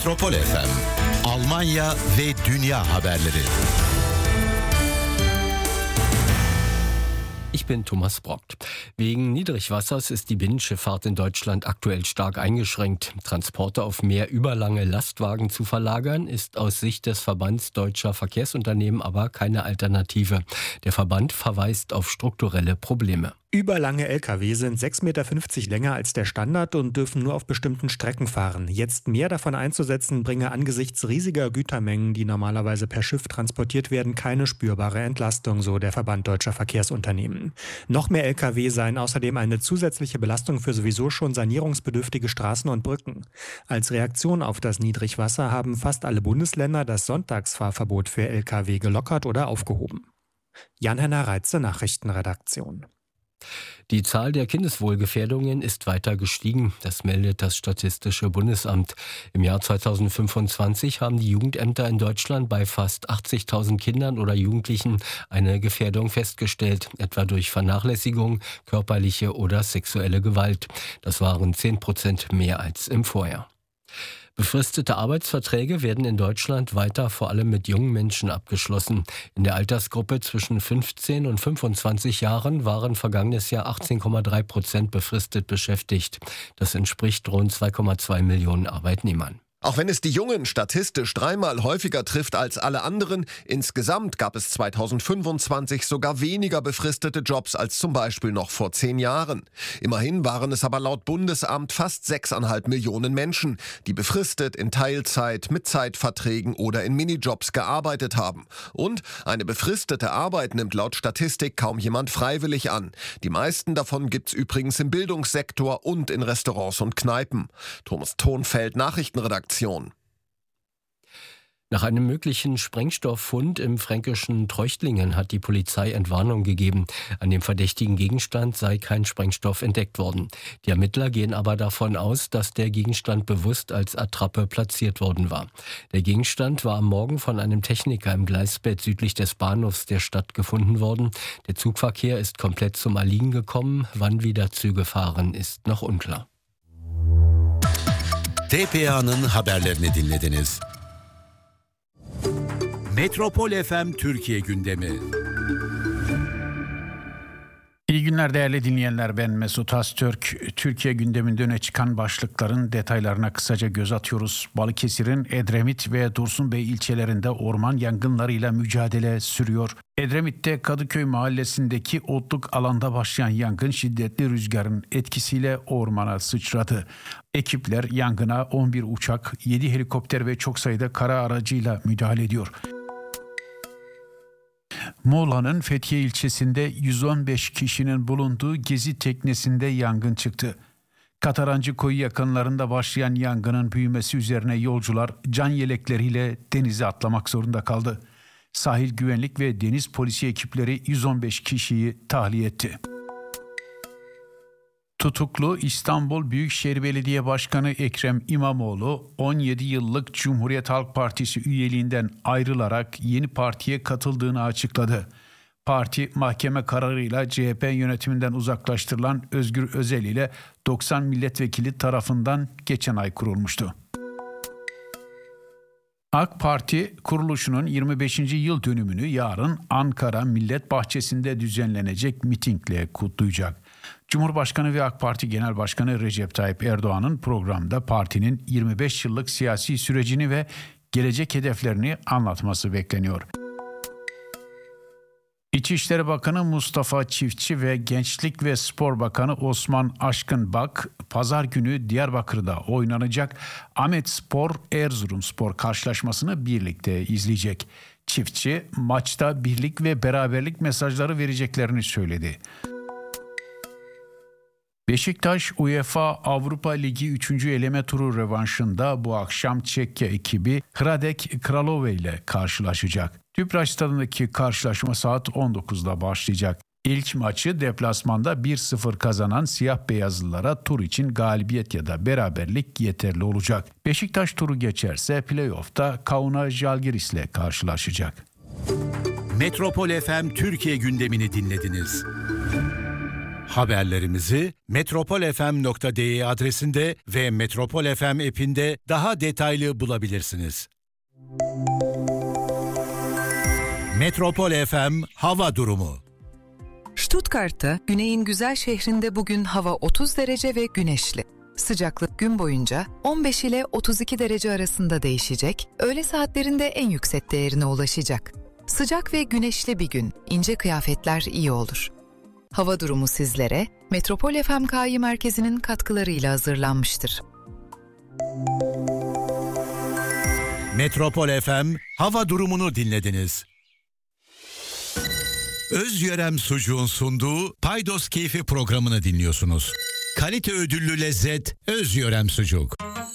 Metropol FM, Almanya ve dünya haberleri. Ich bin Thomas Brockt. Wegen Niedrigwassers ist die Binnenschifffahrt in Deutschland aktuell stark eingeschränkt. Transporte auf mehr überlange Lastwagen zu verlagern, ist aus Sicht des Verbands Deutscher Verkehrsunternehmen aber keine Alternative. Der Verband verweist auf strukturelle Probleme. Überlange Lkw sind 6,50 Meter länger als der Standard und dürfen nur auf bestimmten Strecken fahren. Jetzt mehr davon einzusetzen, bringe angesichts riesiger Gütermengen, die normalerweise per Schiff transportiert werden, keine spürbare Entlastung, so der Verband Deutscher Verkehrsunternehmen. Noch mehr Lkw seien außerdem eine zusätzliche Belastung für sowieso schon sanierungsbedürftige Straßen und Brücken. Als Reaktion auf das Niedrigwasser haben fast alle Bundesländer das Sonntagsfahrverbot für Lkw gelockert oder aufgehoben. Jan-Henner Reitze, Nachrichtenredaktion. Die Zahl der Kindeswohlgefährdungen ist weiter gestiegen. Das meldet das Statistische Bundesamt. Im Jahr 2025 haben die Jugendämter in Deutschland bei fast 80.000 Kindern oder Jugendlichen eine Gefährdung festgestellt, etwa durch Vernachlässigung, körperliche oder sexuelle Gewalt. Das waren 10% mehr als im Vorjahr. Befristete Arbeitsverträge werden in Deutschland weiter vor allem mit jungen Menschen abgeschlossen. In der Altersgruppe zwischen 15 und 25 Jahren waren vergangenes Jahr 18,3% befristet beschäftigt. Das entspricht rund 2,2 Millionen Arbeitnehmern. Auch wenn es die Jungen statistisch dreimal häufiger trifft als alle anderen, insgesamt gab es 2025 sogar weniger befristete Jobs als zum Beispiel noch vor 10 Jahren. Immerhin waren es aber laut Bundesamt fast 6,5 Millionen Menschen, die befristet in Teilzeit, mit Zeitverträgen oder in Minijobs gearbeitet haben. Und eine befristete Arbeit nimmt laut Statistik kaum jemand freiwillig an. Die meisten davon gibt's übrigens im Bildungssektor und in Restaurants und Kneipen. Thomas Thonfeld, Nachrichtenredaktion. Nach einem möglichen Sprengstofffund im fränkischen Treuchtlingen hat die Polizei Entwarnung gegeben. An dem verdächtigen Gegenstand sei kein Sprengstoff entdeckt worden. Die Ermittler gehen aber davon aus, dass der Gegenstand bewusst als Attrappe platziert worden war. Der Gegenstand war am Morgen von einem Techniker im Gleisbett südlich des Bahnhofs der Stadt gefunden worden. Der Zugverkehr ist komplett zum Erliegen gekommen. Wann wieder Züge fahren, ist noch unklar. TPA'nın haberlerini dinlediniz. Metropol FM Türkiye gündemi. İyi günler değerli dinleyenler, ben Mesut Öztürk. Türkiye gündeminde öne çıkan başlıkların detaylarına kısaca göz atıyoruz. Balıkesir'in Edremit ve Dursunbey ilçelerinde orman yangınlarıyla mücadele sürüyor. Edremit'te Kadıköy mahallesindeki otluk alanda başlayan yangın şiddetli rüzgarın etkisiyle ormana sıçradı. Ekipler yangına 11 uçak, 7 helikopter ve çok sayıda kara aracıyla müdahale ediyor. Muğla'nın Fethiye ilçesinde 115 kişinin bulunduğu gezi teknesinde yangın çıktı. Katarancı koyu yakınlarında başlayan yangının büyümesi üzerine yolcular can yelekleriyle denize atlamak zorunda kaldı. Sahil güvenlik ve deniz polisi ekipleri 115 kişiyi tahliye etti. Tutuklu İstanbul Büyükşehir Belediye Başkanı Ekrem İmamoğlu 17 yıllık Cumhuriyet Halk Partisi üyeliğinden ayrılarak yeni partiye katıldığını açıkladı. Parti mahkeme kararıyla CHP yönetiminden uzaklaştırılan Özgür Özel ile 90 milletvekili tarafından geçen ay kurulmuştu. AK Parti kuruluşunun 25. yıl dönümünü yarın Ankara Millet Bahçesi'nde düzenlenecek mitingle kutlayacak. Cumhurbaşkanı ve AK Parti Genel Başkanı Recep Tayyip Erdoğan'ın programda partinin 25 yıllık siyasi sürecini ve gelecek hedeflerini anlatması bekleniyor. İçişleri Bakanı Mustafa Çiftçi ve Gençlik ve Spor Bakanı Osman Aşkınbak, pazar günü Diyarbakır'da oynanacak Ahmetspor Erzurumspor karşılaşmasını birlikte izleyecek. Çiftçi, maçta birlik ve beraberlik mesajları vereceklerini söyledi. Beşiktaş UEFA Avrupa Ligi 3. eleme turu rövanşında bu akşam Çekya ekibi Hradec Kralove ile karşılaşacak. Tüpraş stadındaki karşılaşma saat 19'da başlayacak. İlk maçı deplasmanda 1-0 kazanan siyah beyazlılara tur için galibiyet ya da beraberlik yeterli olacak. Beşiktaş turu geçerse play-off'ta Kauna Žalgiris ile karşılaşacak. Metropol FM Türkiye gündemini dinlediniz. Haberlerimizi metropolfm.de adresinde ve Metropol FM app'inde daha detaylı bulabilirsiniz. Metropol FM hava durumu. Stuttgart'ta, güneyin güzel şehrinde bugün hava 30 derece ve güneşli. Sıcaklık gün boyunca 15 ile 32 derece arasında değişecek, öğle saatlerinde en yüksek değerine ulaşacak. Sıcak ve güneşli bir gün, ince kıyafetler iyi olur. Hava durumu sizlere Metropol FM KY Merkezi'nin katkılarıyla hazırlanmıştır. Metropol FM hava durumunu dinlediniz. Özyörem Sucuğun sunduğu Paydos Keyfi programını dinliyorsunuz. Kalite ödüllü lezzet Özyörem Sucuk.